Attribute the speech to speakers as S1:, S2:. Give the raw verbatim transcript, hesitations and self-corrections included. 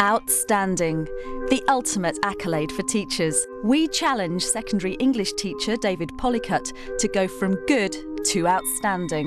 S1: Outstanding, the ultimate accolade for teachers. We challenge secondary English teacher David Pollicutt to go from good to outstanding.